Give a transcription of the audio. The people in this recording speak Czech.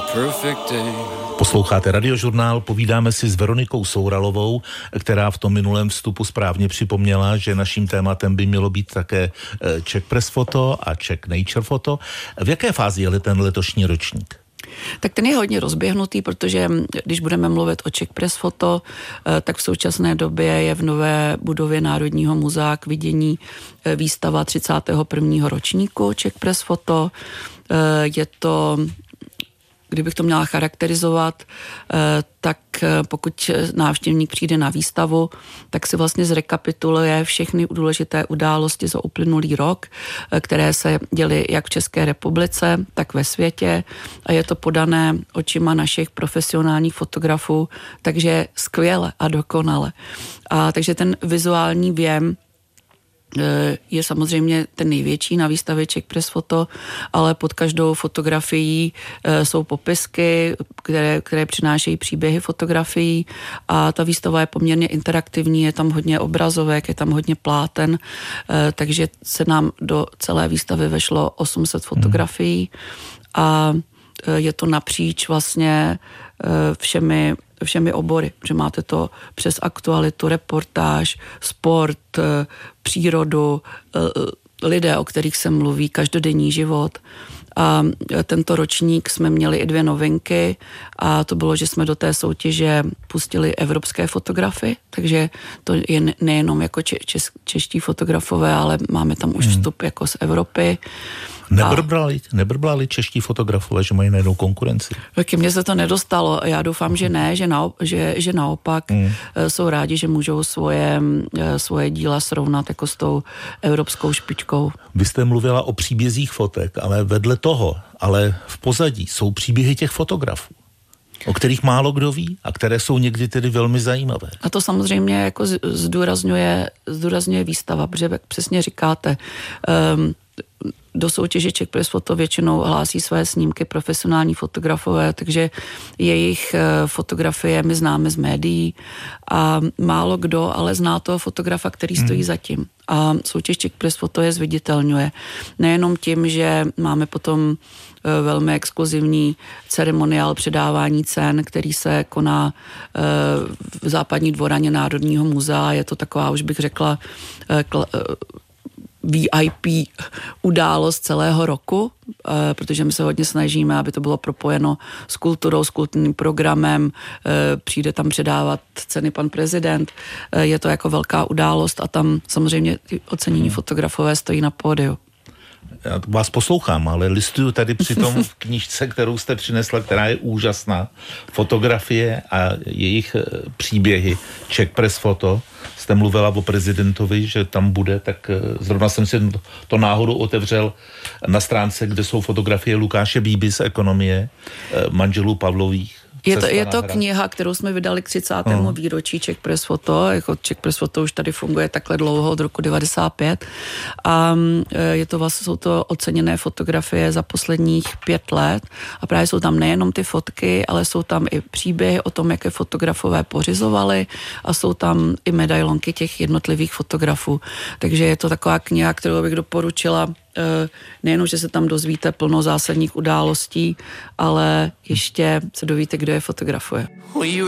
Posloucháte Radiožurnál, povídáme si s Veronikou Souralovou, která v tom minulém vstupu správně připomněla, že naším tématem by mělo být také Czech Press Photo a Czech Nature Photo. V jaké fázi je ten letošní ročník? Tak ten je hodně rozběhnutý, protože když budeme mluvit o Czech Press Photo, tak v současné době je v nové budově Národního muzea k vidění výstava 31. ročníku Czech Press Photo. Je to, kdybych to měla charakterizovat, tak pokud návštěvník přijde na výstavu, tak si vlastně zrekapituluje všechny důležité události za uplynulý rok, které se děly jak v České republice, tak ve světě a je to podané očima našich profesionálních fotografů, takže skvěle a dokonale. A takže ten vizuální věm je samozřejmě ten největší na výstavě Czech Press Photo, ale pod každou fotografií jsou popisky, které přinášejí příběhy fotografií a ta výstava je poměrně interaktivní, je tam hodně obrazovek, je tam hodně pláten, takže se nám do celé výstavy vešlo 800 fotografií a je to napříč vlastně všemi obory, že máte to přes aktualitu, reportáž, sport, přírodu, lidé, o kterých se mluví, každodenní život. A tento ročník jsme měli i 2 novinky a to bylo, že jsme do té soutěže pustili evropské fotografy, takže to je nejenom jako čeští fotografové, ale máme tam už vstup jako z Evropy. Nebrblali čeští fotografové, že mají najednou konkurenci? Ke mně se to nedostalo. Já doufám, že ne, že naopak jsou rádi, že můžou svoje díla srovnat jako s tou evropskou špičkou. Vy jste mluvila o příbězích fotek, ale vedle toho, ale v pozadí jsou příběhy těch fotografů, o kterých málo kdo ví a které jsou někdy tedy velmi zajímavé. A to samozřejmě jako zdůrazňuje výstava, protože přesně říkáte, do soutěže Czech Press Photo většinou hlásí své snímky profesionální fotografové, takže jejich fotografie my známe z médií a málo kdo ale zná toho fotografa, který stojí za tím. A soutěž Czech Press Photo je zviditelňuje. Nejenom tím, že máme potom velmi exkluzivní ceremoniál předávání cen, který se koná v západní dvoraně Národního muzea. Je to taková, už bych řekla, VIP událost celého roku, protože my se hodně snažíme, aby to bylo propojeno s kulturou, s kulturním programem, přijde tam předávat ceny pan prezident, je to jako velká událost a tam samozřejmě ty ocenění fotografové stojí na pódiu. Já vás poslouchám, ale listuju tady přitom v knížce, kterou jste přinesla, která je úžasná. Fotografie a jejich příběhy. Czech Press Photo. Jste mluvila o prezidentovi, že tam bude, tak zrovna jsem si to náhodou otevřel na stránce, kde jsou fotografie Lukáše Bíby z Ekonomie, manželů Pavlových. Je to kniha, kterou jsme vydali k 30. výročí Czech Press Photo. Jako Czech Press Photo už tady funguje takhle dlouho, od roku 95. A jsou to oceněné fotografie za posledních 5 let. A právě jsou tam nejenom ty fotky, ale jsou tam i příběhy o tom, jaké fotografové pořizovali a jsou tam i medailonky těch jednotlivých fotografů. Takže je to taková kniha, kterou bych doporučila. Nejenom, že se tam dozvíte plno zásadních událostí, ale ještě se dovíte, kdo je fotografuje.